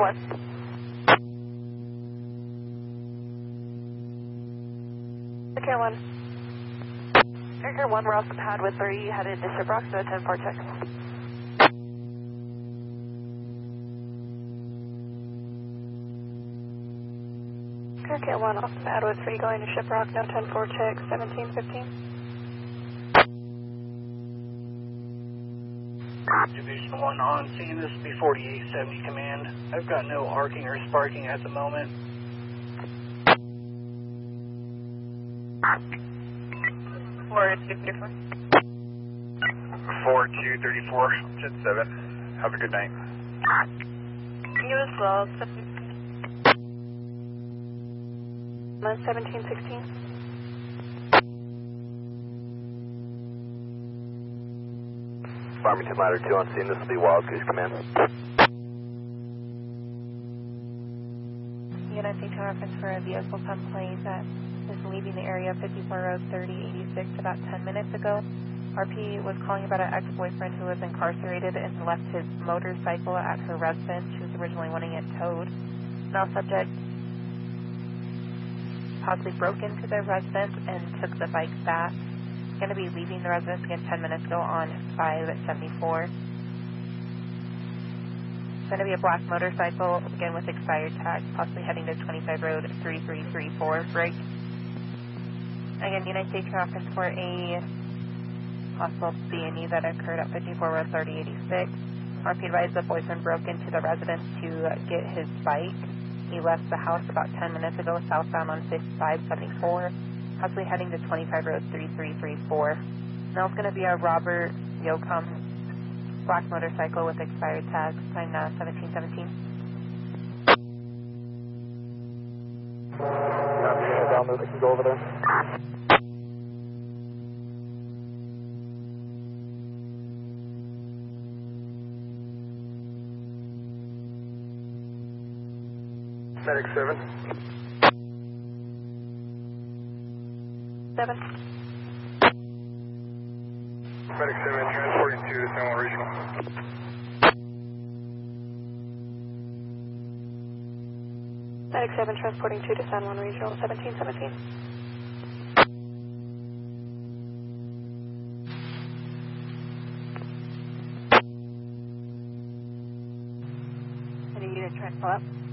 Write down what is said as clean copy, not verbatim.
1. Care 1. Care 1, we're off the pad with 3, headed to Shiprock, so 10-4 check. Care 1, off the pad with 3, going to Shiprock, no 10-4 check, 17-15. Division 1 on scene, this will be 4870 command. I've got no arcing or sparking at the moment. 4234. 4234, 10-7. Have a good night. You as well, 1716. Farmington Ladder 2 on scene, this will be Wild Goose Command. Unit Station reference for a vehicle someplace that is leaving the area 54 Road 3086 about 10 minutes ago. RP was calling about an ex-boyfriend who was incarcerated and left his motorcycle at her residence. She was originally wanting it towed. Now subject possibly broke into their residence and took the bike back. Going to be leaving the residence again 10 minutes ago on 574. Going to be a black motorcycle, again with expired tag, possibly heading to 25 Road 3334, break. Again, United States reference for a possible B&E that occurred at 54 Road 3086. RP advised the boyfriend broke into the residence to get his bike. He left the house about 10 minutes ago, southbound on 574, possibly heading to 25 Road 3334. Now it's going to be a Robert Yocum black motorcycle with expired tags, time 1717. Down there that can go over there. Medic 7. 7. Medic 7, transporting to San Juan Regional. Medic 7 transporting 2 to San Juan Regional, 1717. Any unit trying to pull up?